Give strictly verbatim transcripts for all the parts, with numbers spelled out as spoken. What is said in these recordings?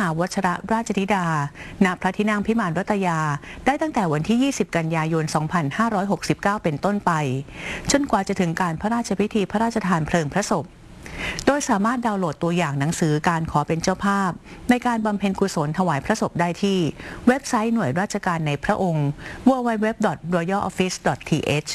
าวชรราชธิดาณพระที่นั่งพิมานรัตยาได้ตั้งแต่วันที่ ยี่สิบ กันยายน สองพันห้าร้อยหกสิบเก้า เป็นต้นไปจนกว่าจะถึงการพระราชพิธีพระราชทานเพลิงพระศพโดยสามารถดาวน์โหลดตัวอย่างหนังสือการขอเป็นเจ้าภาพในการบำเพ็ญกุศลถวายพระศพได้ที่เว็บไซต์หน่วยราชการในพระองค์ ดับเบิลยู ดับเบิลยู ดับเบิลยู ดอท รอยัล ออฟฟิศ ดอท ที เอช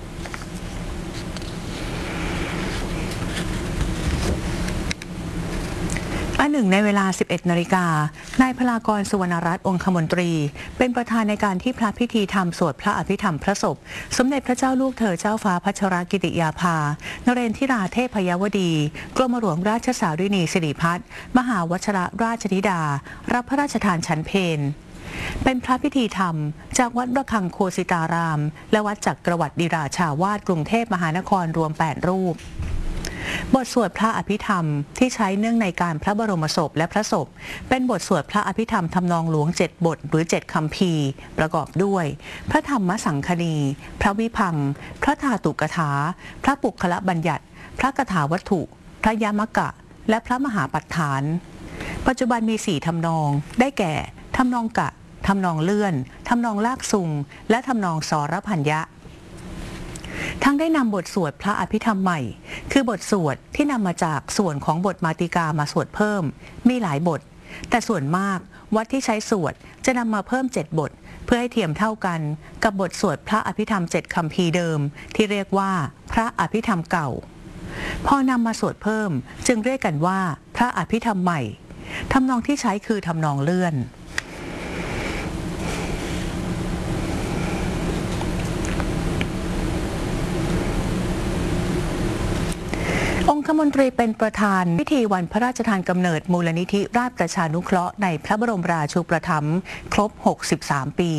อันหนึ่งในเวลา สิบเอ็ด นาฬิกานายพลากร สุวรรณรัตน์องคมนตรีเป็นประธานในการที่พระพิธีธรรมสวดพระอภิธรรมพระศพสมเด็จพระเจ้าลูกเธอเจ้าฟ้าพัชรกิติยาภานเรนทิราเทพยวดีกรมหลวงราชสารินีสิริพัฒน์มหาวชรราชธิดารับพระราชทานฉันเพลเป็นพระพิธีธรรมจากวัดระฆังโคสิตารามและวัดจักรวรรดิราชาวาสกรุงเทพมหานครรวมแปดรูปบทสวดพระอภิธรรมที่ใช้เนื่องในการพระบรมศพและพระศพเป็นบทสวดพระอภิธรรมทำนองหลวงเจ็ดบทหรือเจ็ดคัมภีร์ประกอบด้วยพระธรรมสังคณีพระวิพังค์พระธาตุกถาพระปุคละบัญญัติพระกถาวัตถุพระยมกะและพระมหาปัฏฐานปัจจุบันมีสี่ทำนองได้แก่ทำนองกะทำนองเลื่อนทำนองลากซุงและทำนองสรพัญญะทั้งได้นำบทสวดพระอภิธรรมใหม่คือบทสวดที่นำมาจากส่วนของบทมาติกามาสวดเพิ่มมีหลายบทแต่ส่วนมากวัดที่ใช้สวดจะนำมาเพิ่มเจ็ดบทเพื่อให้เทียมเท่ากันกับบทสวดพระอภิธรรมเจ็ดคัมภีร์เดิมที่เรียกว่าพระอภิธรรมเก่าพอนำมาสวดเพิ่มจึงเรียกกันว่าพระอภิธรรมใหม่ทำนองที่ใช้คือทำนองเลื่อนองคมนตรีเป็นประธานพิธีวันพระราชทานกำเนิดมูลนิธิราชประชานุเคราะห์ในพระบรมราชูปถัมภ์ครบหกสิบสามปี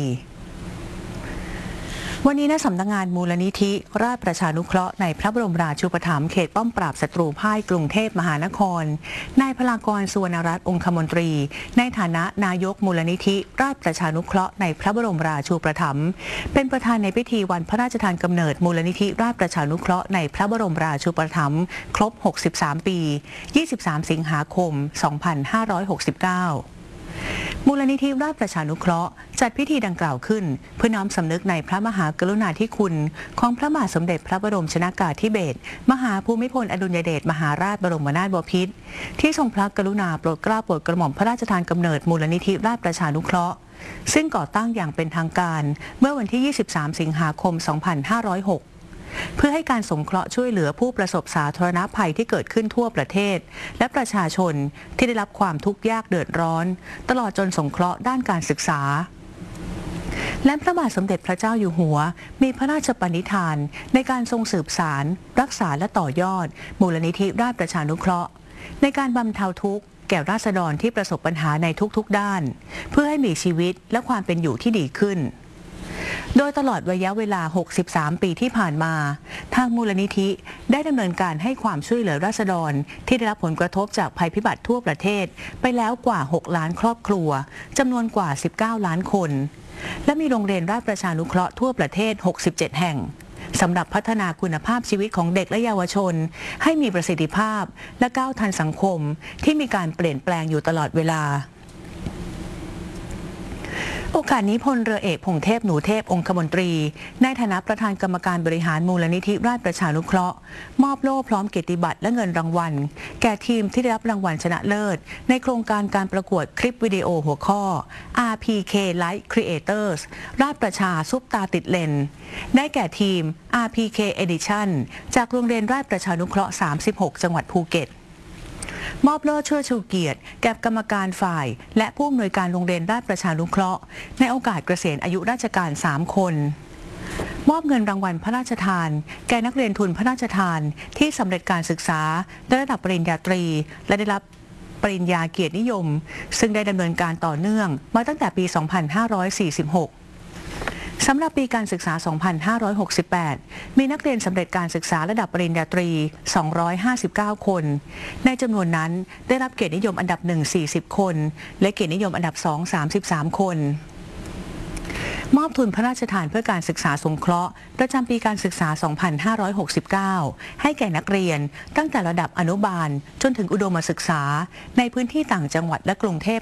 วันนี้ณสำนักงานมูลนิธิราชประชานุเคราะห์ในพระบรมราชูปถัมภ์เขตป้อมปราบศัตรูพ่ายกรุงเทพมหานครนายพลากร สุวรรณรัตน์องคมนตรีในฐานะนายกมูลนิธิราชประชานุเคราะห์ในพระบรมราชูปถัมภ์เป็นประธานในพิธีวันพระราชทานกำเนิดมูลนิธิราชประชานุเคราะห์ในพระบรมราชูปถัมภ์ครบหกสิบสามปียี่สิบสามสิงหาคมสองพันห้าร้อยหกสิบเก้ามูลนิธิราชประชานุเคราะห์จัดพิธีดังกล่าวขึ้นเพื่อน้อมสำนึกในพระมหากรุณาธิคุณของพระบาทสมเด็จพระบรมชนกาธิเบศรมหาภูมิพลอดุลยเดชมหาราชบรมนาถบพิตรที่ทรงพระกรุณาโปรดเกล้าโปรดกระหม่อมพระราชทานกำเนิดมูลนิธิราชประชานุเคราะห์ซึ่งก่อตั้งอย่างเป็นทางการเมื่อวันที่ยี่สิบสามสิงหาคมสองพันห้าร้อยหกเพื่อให้การสงเคราะห์ช่วยเหลือผู้ประสบสาธารณภัยที่เกิดขึ้นทั่วประเทศและประชาชนที่ได้รับความทุกข์ยากเดือดร้อนตลอดจนสงเคราะห์ด้านการศึกษาและพระบาทสมเด็จพระเจ้าอยู่หัวมีพระราชปณิธานในการทรงสืบสารรักษาและต่อยอดมูลนิธิราชประชานุเคราะห์ในการบรรเทาทุกข์แก่ราษฎรที่ประสบปัญหาในทุกๆด้านเพื่อให้มีชีวิตและความเป็นอยู่ที่ดีขึ้นโดยตลอดระยะเวลาหกสิบสามปีที่ผ่านมาทางมูลนิธิได้ดำเนินการให้ความช่วยเหลือราษฎรที่ได้รับผลกระทบจากภัยพิบัติทั่วประเทศไปแล้วกว่าหกล้านครอบครัวจำนวนกว่าสิบเก้าล้านคนและมีโรงเรียนราชประชานุเคราะห์ทั่วประเทศหกสิบเจ็ดแห่งสำหรับพัฒนาคุณภาพชีวิตของเด็กและเยาวชนให้มีประสิทธิภาพและก้าวทันสังคมที่มีการเปลี่ยนแปลงอยู่ตลอดเวลาโอกาสนี้พลเรือเอกพงษ์เทพหนูเทพองคมนตรีในฐานะประธานกรรมการบริหารมูลนิธิราชประชานุเคราะห์มอบโล่พร้อมเกียรติบัตรและเงินรางวัลแก่ทีมที่ได้รับรางวัลชนะเลิศในโครงการการประกวดคลิปวิดีโอหัวข้อ อาร์ พี เค Light Creators ราชประชาซุปตาติดเลนได้แก่ทีม อาร์ พี เค Edition จากโรงเรียนราชประชานุเคราะห์สามสิบหกจังหวัดภูเก็ตมอบโล่เชิดชูเกียรติแก่กรรมการฝ่ายและผู้อำนวยการโรงเรียนราชประชานุเคราะห์ในโอกาสเกษียณอายุราชการสามคนมอบเงินรางวัลพระราชทานแก่นักเรียนทุนพระราชทานที่สำเร็จการศึกษาระดับปริญญาตรีและได้รับปริญญาเกียรตินิยมซึ่งได้ดำเนินการต่อเนื่องมาตั้งแต่ปีสองพันห้าร้อยสี่สิบหกสำหรับปีการศึกษา สองพันห้าร้อยหกสิบแปด มีนักเรียนสำเร็จการศึกษาระดับปริญญาตรี สองร้อยห้าสิบเก้า คน ในจำนวนนั้นได้รับเกียรตินิยมอันดับหนึ่ง สี่สิบ คน และเกียรตินิยมอันดับสอง สามสิบสาม คน มอบทุนพระราชทานเพื่อการศึกษาสงเคราะห์ประจำปีการศึกษา สองพันห้าร้อยหกสิบเก้า ให้แก่นักเรียนตั้งแต่ระดับอนุบาลจนถึงอุดมศึกษาในพื้นที่ต่างจังหวัดและกรุงเทพ